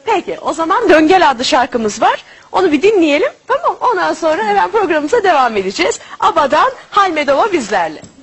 Peki o zaman Döngel adlı şarkımız var. Onu bir dinleyelim, tamam. Ondan sonra hemen programımıza devam edeceğiz. ABBA'dan Halmedova bizlerle.